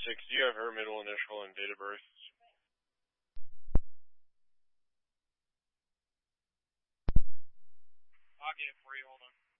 26, do you have her middle initial and date of birth? I'll get it for you, hold on.